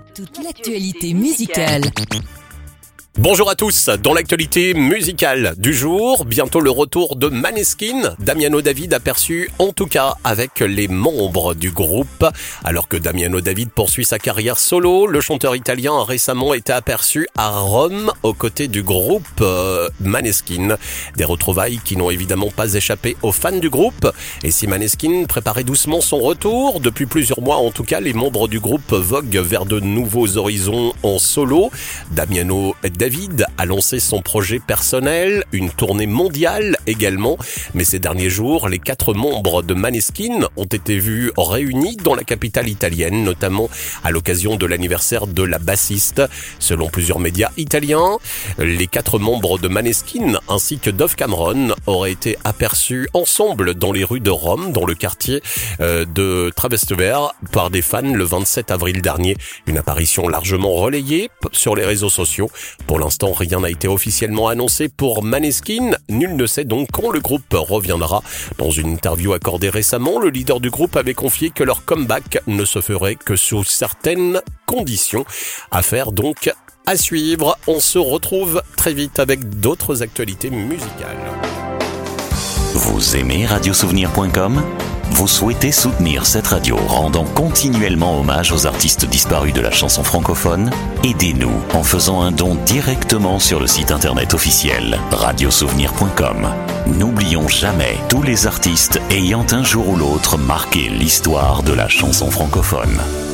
Toute l'actualité musicale. Bonjour à tous, dans l'actualité musicale du jour, bientôt le retour de Maneskin. Damiano David aperçu en tout cas avec les membres du groupe. Alors que Damiano David poursuit sa carrière solo, le chanteur italien a récemment été aperçu à Rome aux côtés du groupe Maneskin. Des retrouvailles qui n'ont évidemment pas échappé aux fans du groupe. Et si Maneskin préparait doucement son retour, depuis plusieurs mois en tout cas, les membres du groupe voguent vers de nouveaux horizons en solo. Damiano David a lancé son projet personnel, une tournée mondiale également, mais ces derniers jours, les 4 membres de Maneskin ont été vus réunis dans la capitale italienne, notamment à l'occasion de l'anniversaire de la bassiste. Selon plusieurs médias italiens, les 4 membres de Maneskin ainsi que Dove Cameron auraient été aperçus ensemble dans les rues de Rome, dans le quartier de Trastevere, par des fans le 27 avril dernier. Une apparition largement relayée sur les réseaux sociaux. Pour l'instant, rien n'a été officiellement annoncé pour Maneskin. Nul ne sait donc quand le groupe reviendra. Dans une interview accordée récemment, le leader du groupe avait confié que leur comeback ne se ferait que sous certaines conditions. Affaire donc à suivre. On se retrouve très vite avec d'autres actualités musicales. Vous aimez radiosouvenir.com ? Vous souhaitez soutenir cette radio rendant continuellement hommage aux artistes disparus de la chanson francophone ? Aidez-nous en faisant un don directement sur le site internet officiel radiosouvenir.com. N'oublions jamais tous les artistes ayant un jour ou l'autre marqué l'histoire de la chanson francophone.